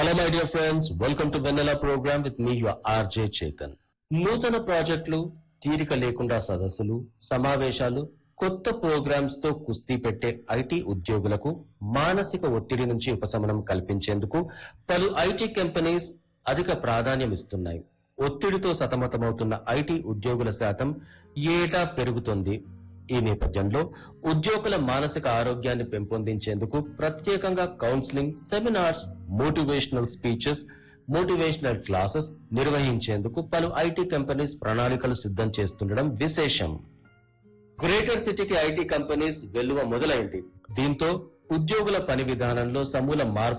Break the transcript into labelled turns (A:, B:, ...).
A: Hello my dear friends, welcome to Vanilla program with me your RJ Chetan. నూతన ప్రాజెక్టులు, తీరిక లేకుండా సదస్సులు, సమావేశాలు, కొత్త ప్రోగ్రామ్స్ తో కుస్తీ పెట్టే ఐటీ ఉద్యోగులకు మానసిక ఒత్తిడి నుంచి ఉపశమనం కల్పించేందుకు పలు ఐటీ కంపెనీస్ అధిక ప్రాధాన్యం ఇస్తున్నాయి. ఒత్తిడితో సతమతమవుతున్న ఐటీ ఉద్యోగుల శాతం ఏటా పెరుగుతోంది. ఈ నేపథ్యంలో ఉద్యోగుల మానసిక ఆరోగ్యాన్ని పెంపొందించేందుకు ప్రత్యేకంగా counselling, seminars, motivational speeches, motivational classes నిర్వహించేందుకు పలు ఐటీ కంపెనీస్ ప్రణాళికలు సిద్ధం చేస్తుండడం విశేషం. గ్రేటర్ సిటీకి ఐటీ కంపెనీస్ వెల్లువ మొదలైంది. దీంతో ఉద్యోగుల పని విధానంలో సమూల మార్పు